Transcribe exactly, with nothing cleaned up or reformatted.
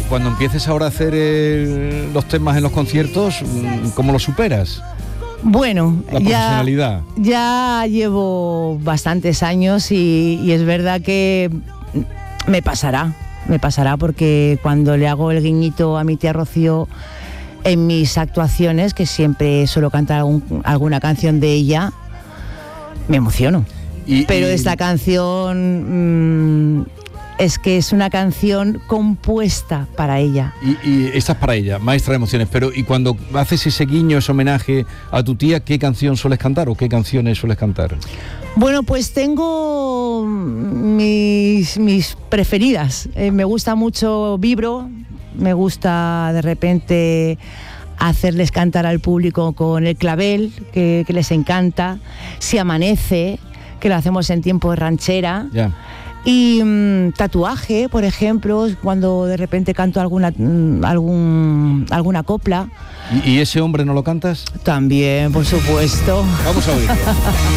cuando empieces ahora a hacer eh, los temas en los conciertos, ¿cómo lo superas? Bueno, La profesionalidad. Ya, ya llevo bastantes años y, y es verdad que me pasará, me pasará porque cuando le hago el guiñito a mi tía Rocío en mis actuaciones, que siempre suelo cantar algún, alguna canción de ella, me emociono. Y, Pero y... esta canción mmm, es que es una canción compuesta para ella. Y, y esta es para ella, maestra de emociones. Pero y cuando haces ese guiño, ese homenaje a tu tía, ¿qué canción sueles cantar o qué canciones sueles cantar? Bueno, pues tengo mis, mis preferidas. Eh, me gusta mucho Vibro, me gusta de repente hacerles cantar al público con El Clavel, que, que les encanta. Si Amanece, que lo hacemos en tiempo de ranchera. Ya. Y mmm, Tatuaje, por ejemplo, cuando de repente canto alguna, mmm, algún, alguna copla. ¿Y, ¿Y ese hombre no lo cantas? También, por supuesto. Vamos a oírlo.